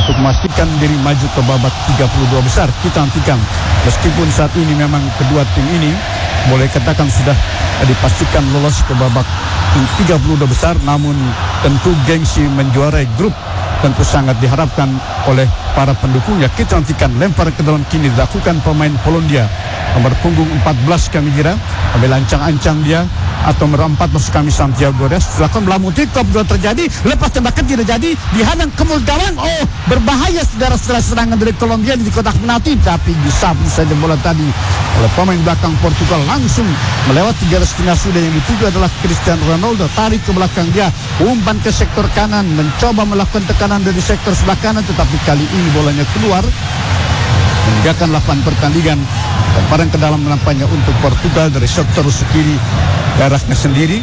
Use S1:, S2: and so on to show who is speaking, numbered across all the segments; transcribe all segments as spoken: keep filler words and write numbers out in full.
S1: untuk memastikan diri maju ke babak tiga puluh dua besar. Kita nantikan, meskipun saat ini memang kedua tim ini boleh katakan sudah dipastikan lolos ke babak tiga puluh dua besar, namun tentu gengsi menjuarai grup tentu sangat diharapkan oleh para pendukungnya. Kita nantikan, lempar ke dalam kini dilakukan pemain Polandia nomor punggung empat belas kami kira, ambil ancang-ancang dia, atau nomor empat belas kami Santiago Arias. Silakan Blamuti, top dua terjadi, lepas tembakan tidak jadi, dihadang kemul gawang. Oh, berbahaya saudara-saudara, serangan dari Kolombia di kotak penalti, tapi disapu saja bola tadi oleh pemain belakang Portugal, langsung melewati garis tengah sudah. Yang dituju adalah Cristiano Ronaldo, tarik ke belakang dia, umpan ke sektor kanan, mencoba melakukan tekanan dari sektor sebelah kanan, tetapi kali ini bolanya keluar, meninggalkan lapangan pertandingan. Lemparan ke dalam nampaknya untuk Portugal dari sektor kiri daerahnya sendiri.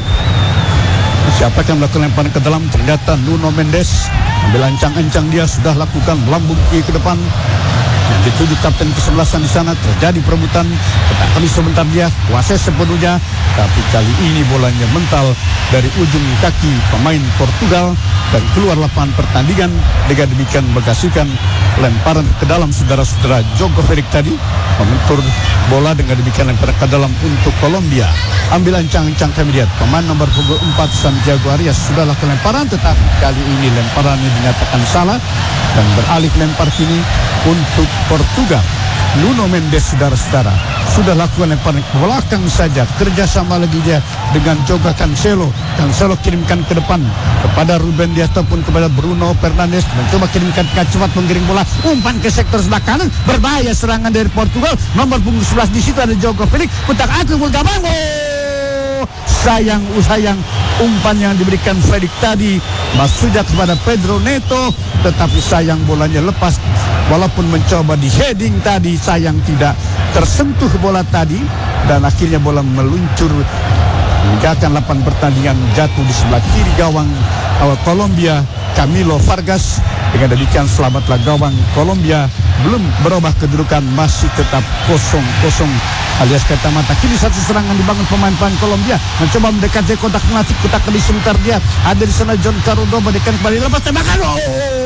S1: Siapa yang melakukan lemparan ke dalam? Ternyata Nuno Mendes, ambil ancang-ancang dia, sudah lakukan melambung kiri ke depan. Yang dituju kapten kesebelasan di sana, terjadi perebutan, tetapi sebentar dia kuasai sepenuhnya, tapi kali ini bolanya mental dari ujung kaki pemain Portugal dan keluar lapangan pertandingan. Dengan demikian mengasihkan lemparan ke dalam saudara-saudara. Jogo Felix tadi mementur bola, dengan demikian lemparan ke dalam untuk Kolombia. Ambil ancang-ancang kami lihat pemain nomor punggung empat Santiago Arias sudah lakukan lemparan, tetapi kali ini lemparannya dinyatakan salah dan beralih lempar kini untuk Portugal. Nuno Mendes saudara-saudara sudah lakukan lemparan ke belakang saja, kerjasama lagi dia dengan Joga Cancelo. Cancelo kirimkan ke depan kepada Ruben Dias ataupun kepada Bruno Fernandes, mencoba kirimkan ke cepat, menggiring bola, umpan ke sektor sebelah kanan, berbahaya serangan dari Portugal. Nomor punggung sebelas di situ ada Jogo Felix, putar aku Gabang. Oh, sayang, sayang umpan yang diberikan Felix tadi maksudnya kepada Pedro Neto, tetapi sayang bolanya lepas. Walaupun mencoba di heading tadi, sayang tidak tersentuh bola tadi, dan akhirnya bola meluncur meninggalkan lapangan pertandingan, jatuh di sebelah kiri gawang awal Kolombia, Camilo Vargas. Dengan demikian selamatlah gawang Kolombia, belum berubah kedudukan, masih tetap kosong kosong alias kata mata. Kini satu serangan dibangun pemain-pemain Kolombia, mencoba mendekati kotak penalti, kotak di sebentar dia ada di sana. John Carudo mendekat kembali, lepas tembakan. Oh,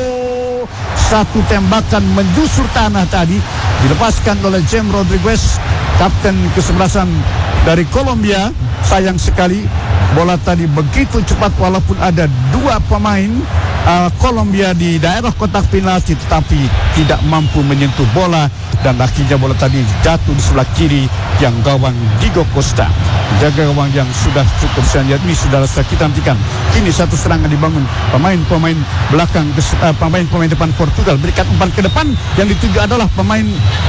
S1: satu tembakan menjusur tanah tadi, dilepaskan oleh James Rodriguez, kapten kesebelasan dari Kolombia. Sayang sekali bola tadi begitu cepat, walaupun ada dua pemain uh, Kolombia di daerah kotak penalti, tetapi tidak mampu menyentuh bola, dan akhirnya bola tadi jatuh di sebelah kiri yang gawang Diego Costa, jaga gawang yang sudah cukup sanjat. Ini saudara-saudara, kita nantikan kini satu serangan dibangun pemain-pemain belakang, uh, pemain-pemain depan Portugal berikan umpan ke depan, yang dituju adalah pemain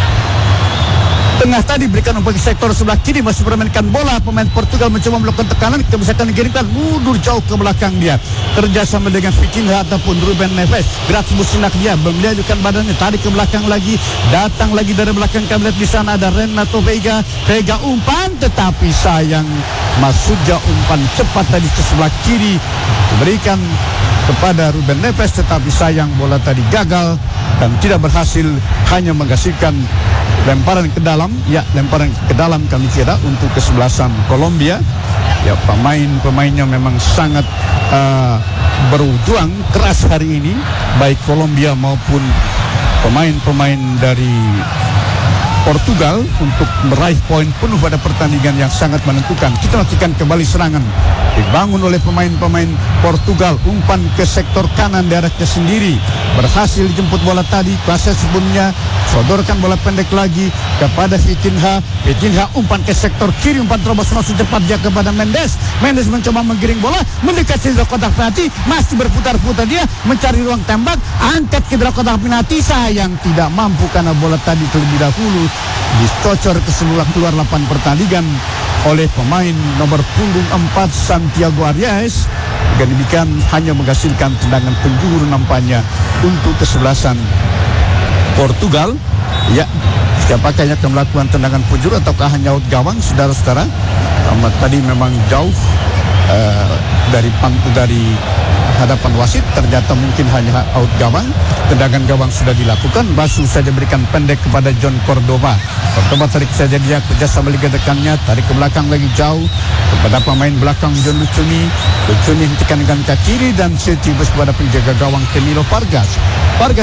S1: tengah tadi, berikan umpan ke sektor sebelah kiri, masih bermainkan bola. Pemain Portugal mencoba melakukan tekanan, kebiasaan dikirimkan mundur jauh ke belakang dia, kerjasama dengan Vitinha ataupun Ruben Neves, gerak musinak dia, melihatkan badannya, tarik ke belakang lagi, datang lagi dari belakang. Kami lihat di sana ada Renato Veiga, Veiga umpan, tetapi sayang maksudnya umpan cepat tadi ke sebelah kiri diberikan kepada Ruben Neves, tetapi sayang bola tadi gagal dan tidak berhasil, hanya menghasilkan lemparan ke dalam. Ya, lemparan ke dalam kami kira untuk kesebelasan Kolombia. Ya, pemain-pemainnya memang sangat uh, berjuang keras hari ini, baik Kolombia maupun pemain-pemain dari Portugal, untuk meraih poin penuh pada pertandingan yang sangat menentukan. Kita nantikan kembali serangan dibangun oleh pemain-pemain Portugal, umpan ke sektor kanan daerahnya sendiri, berhasil dijemput bola tadi, kuasa sebelumnya sodorkan bola pendek lagi kepada Vitinha. Vitinha umpan ke sektor kiri, umpan terobos langsung cepat dia kepada Mendes. Mendes mencoba menggiring bola mendekati kotak penalti, masih berputar-putar dia mencari ruang tembak, angkat ke dalam kotak penalti, sayang tidak mampu karena bola tadi terlebih dahulu dicocor ke sebelah keluar lapangan pertandingan oleh pemain nomor punggung empat Santiago Arias. Dengan demikian hanya menghasilkan tendangan penjuru nampaknya untuk kesebelasan Portugal. Ya, siapakah yang akan melakukan tendangan penjuru ataukah hanya out gawang, saudara-saudara? Amat tadi memang jauh uh, dari pangku dari hadapan wasit, ternyata mungkin hanya out gawang. Tendangan gawang sudah dilakukan, Basu saja berikan pendek kepada John Cordoba. Cordoba tarik saja dia, kerjasama liga dekannya, tarik ke belakang lagi jauh kepada pemain belakang John Lucuni. Lucuni hentikan dengan kaki kiri dan setibus kepada penjaga gawang Camilo Vargas. Vargas